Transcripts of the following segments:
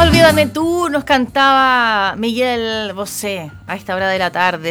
Olvídame tú, nos cantaba Miguel Bosé a esta hora de la tarde,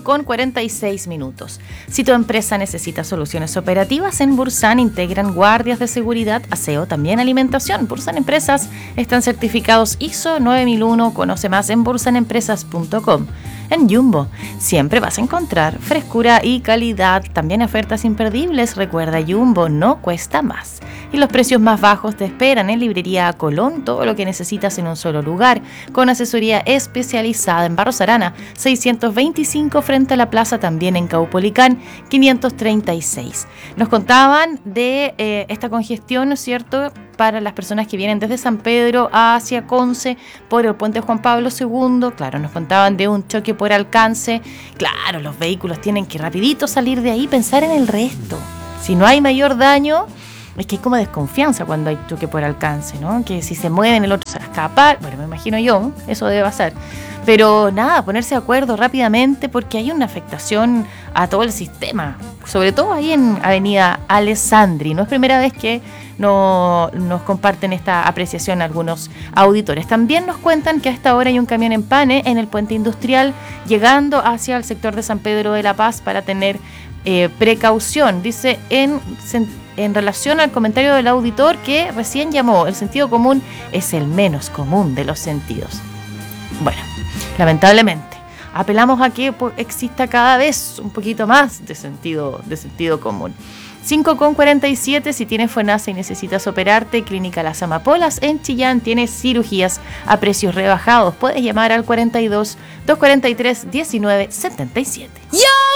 5:46. Si tu empresa necesita soluciones operativas, en Bursan integran guardias de seguridad, aseo, también alimentación. Bursan Empresas están certificados ISO 9001. Conoce más en bursanempresas.com. En Jumbo siempre vas a encontrar frescura y calidad, también ofertas imperdibles. Recuerda, Jumbo no cuesta más. Y los precios más bajos te esperan en Librería Colón, todo lo que necesitas en un solo lugar, con asesoría especializada en Barros Arana, 625 frente a la plaza, también en Caupolicán, 536. Nos contaban de esta congestión, ¿no es cierto?, para las personas que vienen desde San Pedro hacia Conce por el puente Juan Pablo II. Claro, nos contaban de un choque por alcance. Claro, los vehículos tienen que rapidito salir de ahí, pensar en el resto. Si no hay mayor daño, es que hay como desconfianza cuando hay choque por alcance, ¿no? Que si se mueven el otro se va a escapar. Bueno, me imagino yo, eso debe pasar. Pero nada, ponerse de acuerdo rápidamente porque hay una afectación a todo el sistema, sobre todo ahí en Avenida Alessandri. No es primera vez que nos comparten esta apreciación algunos auditores. También nos cuentan que a esta hora hay un camión en pane en el puente industrial llegando hacia el sector de San Pedro de la Paz para tener precaución. Dice en relación al comentario del auditor que recién llamó, el sentido común es el menos común de los sentidos. Bueno, lamentablemente, apelamos a que exista cada vez un poquito más de sentido común. 5:47, si tienes FONASA y necesitas operarte, Clínica Las Amapolas en Chillán tiene cirugías a precios rebajados. Puedes llamar al 42 243 1977. ¡Yo!